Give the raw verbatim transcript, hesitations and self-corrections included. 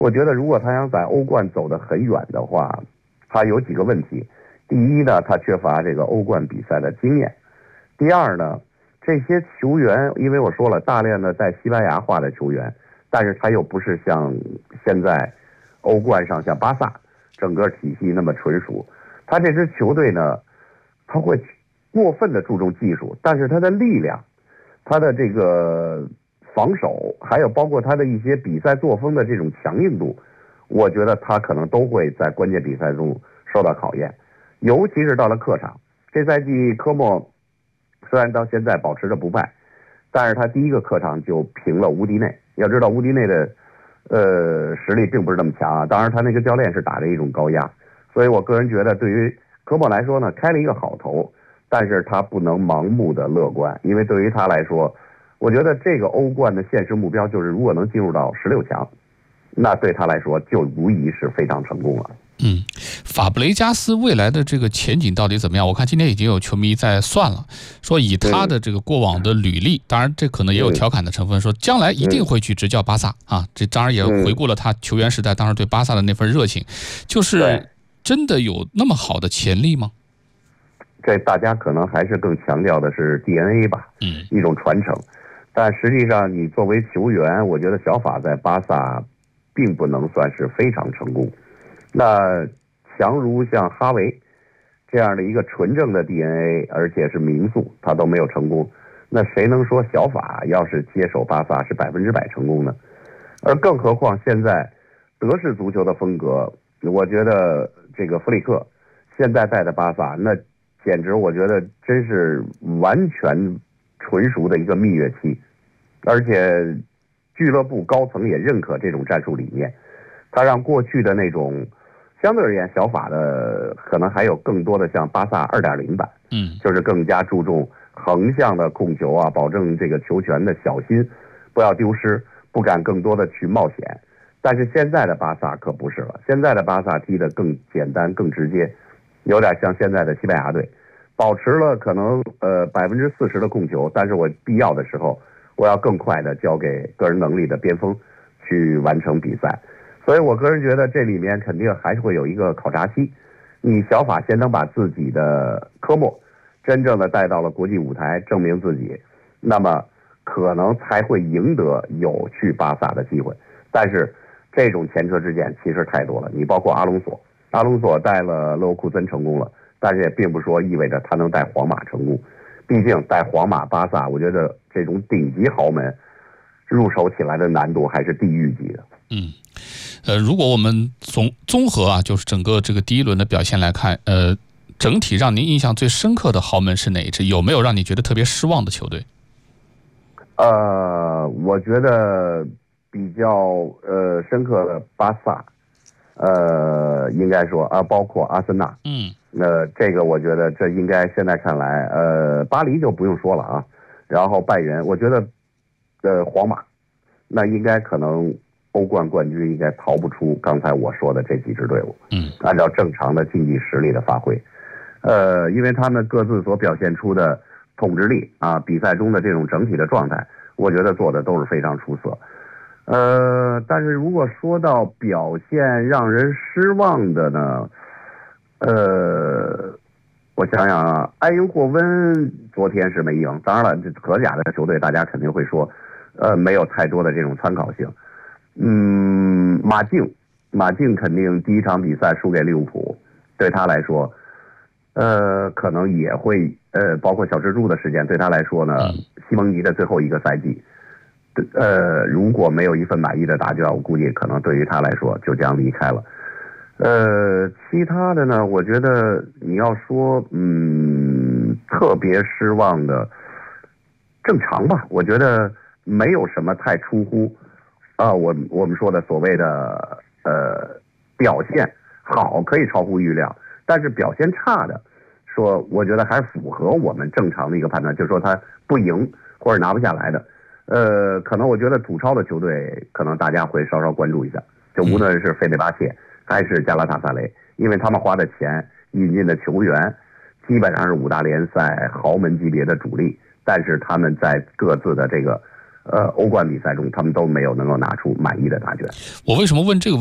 我觉得如果他想在欧冠走得很远的话，他有几个问题。第一呢，他缺乏这个欧冠比赛的经验。第二呢，这些球员，因为我说了，大量的在西班牙化的球员，但是他又不是像现在欧冠上像巴萨整个体系那么纯熟。他这支球队呢，他会过分的注重技术，但是他的力量，他的这个防守，还有包括他的一些比赛作风的这种强硬度，我觉得他可能都会在关键比赛中受到考验，尤其是到了客场。这赛季科莫虽然到现在保持着不败，但是他第一个客场就平了乌迪内。要知道乌迪内的呃实力并不是那么强啊，当然他那个教练是打着一种高压，所以我个人觉得对于科莫来说呢，开了一个好头，但是他不能盲目的乐观，因为对于他来说，我觉得这个欧冠的现实目标就是如果能进入到十六强，那对他来说就无疑是非常成功了。 嗯，法布雷加斯未来的这个前景到底怎么样？我看今天已经有球迷在算了，说以他的这个过往的履历，当然这可能也有调侃的成分，说将来一定会去执教巴萨啊。这当然也回顾了他球员时代当时对巴萨的那份热情，就是真的有那么好的潜力吗？ 这大家可能还是更强调的是 D N A 吧， 嗯，一种传承。但实际上，你作为球员，我觉得小法在巴萨并不能算是非常成功。那强如像哈维这样的一个纯正的 D N A， 而且是名宿，他都没有成功，那谁能说小法要是接手巴萨是百分之百成功呢？而更何况现在德式足球的风格，我觉得这个弗里克现在带的巴萨，那简直我觉得真是完全纯熟的一个蜜月期，而且俱乐部高层也认可这种战术理念，他让过去的那种相对而言小法的可能还有更多的像巴萨 二点零 版， 嗯， 就是更加注重横向的控球啊，保证这个球权的小心不要丢失，不敢更多的去冒险。但是现在的巴萨可不是了，现在的巴萨踢得更简单更直接，有点像现在的西班牙队，保持了可能呃百分之四十的控球，但是我必要的时候我要更快的交给个人能力的边锋去完成比赛。所以我个人觉得这里面肯定还是会有一个考察期，你小法先能把自己的科目真正的带到了国际舞台，证明自己，那么可能才会赢得有去巴萨的机会。但是这种前车之鉴其实太多了，你包括阿隆索，阿隆索带了勒沃库森成功了，但是也并不说意味着他能带皇马成功，毕竟带皇马巴萨，我觉得这种顶级豪门入手起来的难度还是地狱级的。 嗯，呃，如果我们综综合啊，就是整个这个第一轮的表现来看，呃，整体让您印象最深刻的豪门是哪一支？有没有让你觉得特别失望的球队？ 呃，我觉得比较呃深刻的巴萨，呃，应该说啊，包括阿森纳， 嗯， 呃，这个我觉得这应该现在看来，呃，巴黎就不用说了啊，然后拜仁，我觉得，呃，皇马，那应该可能欧冠冠军应该逃不出刚才我说的这几支队伍。 嗯， 按照正常的竞技实力的发挥，呃，因为他们各自所表现出的统治力啊，比赛中的这种整体的状态，我觉得做的都是非常出色。呃，但是如果说到表现让人失望的呢，呃，我想想啊，埃因霍温昨天是没赢，当然了，这荷甲的球队大家肯定会说，呃，没有太多的这种参考性。嗯，马竞，马竞肯定第一场比赛输给利物浦，对他来说，呃，可能也会呃，包括小蜘蛛的事件，对他来说呢，西蒙尼的最后一个赛季，呃，如果没有一份满意的答卷，我估计可能对于他来说就这样离开了。呃，其他的呢，我觉得你要说嗯特别失望的，正常吧，我觉得没有什么太出乎。啊，我我们说的所谓的呃表现好可以超乎预料，但是表现差的，说我觉得还符合我们正常的一个判断，就是说他不赢或者拿不下来的，呃，可能我觉得土超的球队可能大家会稍稍关注一下，就无论是费内巴切还是加拉塔萨雷，因为他们花的钱引进的球员基本上是五大联赛豪门级别的主力，但是他们在各自的这个呃欧冠比赛中他们都没有能够拿出满意的答卷。 我为什么问这个